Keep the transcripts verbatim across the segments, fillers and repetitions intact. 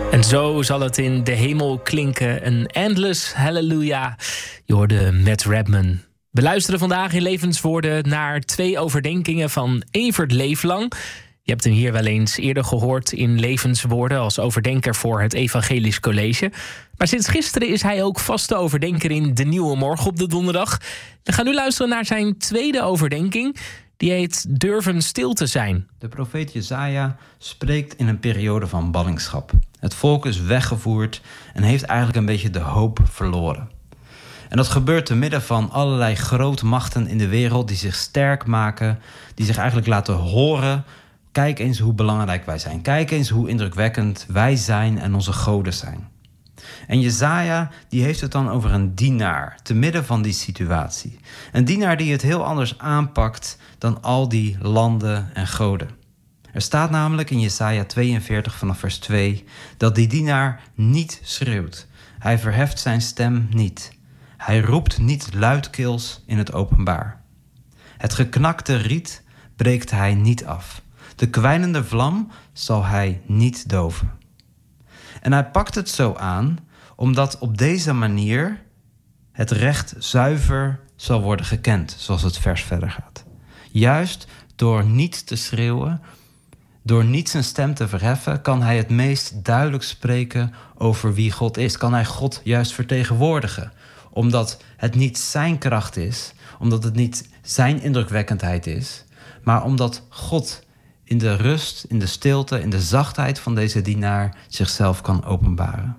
En zo zal het in de hemel klinken. Een endless hallelujah. Je hoorde Matt Redman. We luisteren vandaag in Levenswoorden naar twee overdenkingen van Evert Leeflang. Je hebt hem hier wel eens eerder gehoord in Levenswoorden als overdenker voor het Evangelisch College. Maar sinds gisteren is hij ook vaste overdenker in De Nieuwe Morgen op de donderdag. We gaan nu luisteren naar zijn tweede overdenking. Die heet Durven stil te zijn. De profeet Jesaja spreekt in een periode van ballingschap. Het volk is weggevoerd en heeft eigenlijk een beetje de hoop verloren. En dat gebeurt te midden van allerlei grootmachten in de wereld die zich sterk maken, die zich eigenlijk laten horen. Kijk eens hoe belangrijk wij zijn. Kijk eens hoe indrukwekkend wij zijn en onze goden zijn. En Jesaja die heeft het dan over een dienaar te midden van die situatie. Een dienaar die het heel anders aanpakt dan al die landen en goden. Er staat namelijk in Jesaja tweeënveertig vanaf vers twee dat die dienaar niet schreeuwt. Hij verheft zijn stem niet. Hij roept niet luidkeels in het openbaar. Het geknakte riet breekt hij niet af. De kwijnende vlam zal hij niet doven. En hij pakt het zo aan omdat op deze manier het recht zuiver zal worden gekend, zoals het vers verder gaat. Juist door niet te schreeuwen, door niet zijn stem te verheffen, kan hij het meest duidelijk spreken over wie God is. Kan hij God juist vertegenwoordigen, omdat het niet zijn kracht is, omdat het niet zijn indrukwekkendheid is, maar omdat God in de rust, in de stilte, in de zachtheid van deze dienaar zichzelf kan openbaren.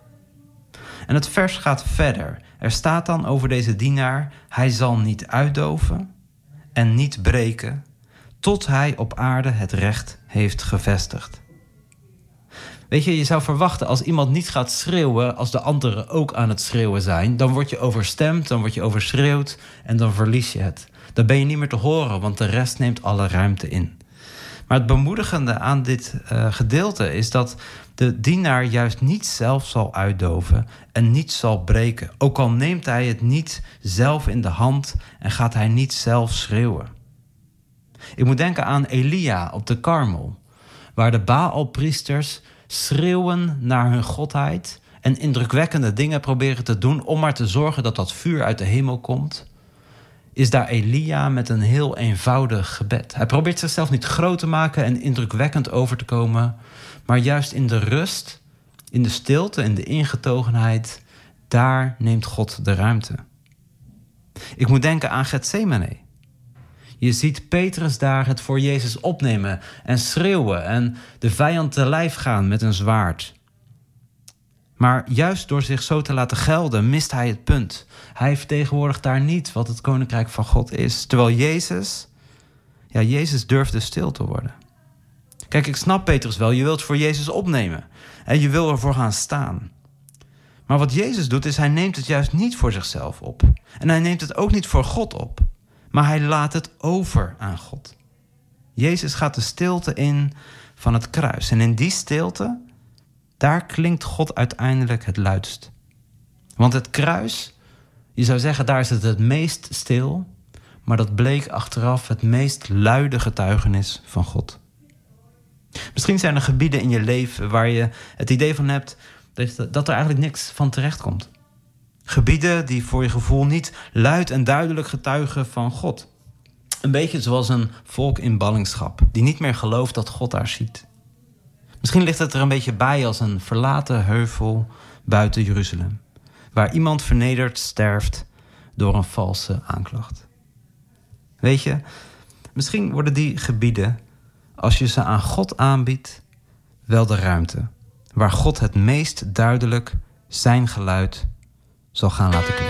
En het vers gaat verder. Er staat dan over deze dienaar: hij zal niet uitdoven en niet breken, tot hij op aarde het recht heeft gevestigd. Weet je, je zou verwachten als iemand niet gaat schreeuwen als de anderen ook aan het schreeuwen zijn, dan word je overstemd, dan word je overschreeuwd en dan verlies je het. Dan ben je niet meer te horen, want de rest neemt alle ruimte in. Maar het bemoedigende aan dit uh, gedeelte is dat de dienaar juist niet zelf zal uitdoven en niet zal breken. Ook al neemt hij het niet zelf in de hand en gaat hij niet zelf schreeuwen. Ik moet denken aan Elia op de Karmel, waar de Baalpriesters schreeuwen naar hun godheid en indrukwekkende dingen proberen te doen om maar te zorgen dat dat vuur uit de hemel komt. Is daar Elia met een heel eenvoudig gebed. Hij probeert zichzelf niet groot te maken en indrukwekkend over te komen, maar juist in de rust, in de stilte, in de ingetogenheid, daar neemt God de ruimte. Ik moet denken aan Getsemane. Je ziet Petrus daar het voor Jezus opnemen en schreeuwen en de vijand te lijf gaan met een zwaard. Maar juist door zich zo te laten gelden, mist hij het punt. Hij vertegenwoordigt daar niet wat het koninkrijk van God is. Terwijl Jezus, ja, Jezus durfde stil te worden. Kijk, ik snap Petrus wel, je wilt voor Jezus opnemen. En je wil ervoor gaan staan. Maar wat Jezus doet, is hij neemt het juist niet voor zichzelf op. En hij neemt het ook niet voor God op. Maar hij laat het over aan God. Jezus gaat de stilte in van het kruis. En in die stilte, daar klinkt God uiteindelijk het luidst. Want het kruis, je zou zeggen, daar is het het meest stil, maar dat bleek achteraf het meest luide getuigenis van God. Misschien zijn er gebieden in je leven waar je het idee van hebt dat er eigenlijk niks van terecht komt. Gebieden die voor je gevoel niet luid en duidelijk getuigen van God. Een beetje zoals een volk in ballingschap, die niet meer gelooft dat God daar ziet. Misschien ligt het er een beetje bij als een verlaten heuvel buiten Jeruzalem, waar iemand vernederd sterft door een valse aanklacht. Weet je, misschien worden die gebieden, als je ze aan God aanbiedt, wel de ruimte waar God het meest duidelijk zijn geluid zal gaan laten klinken.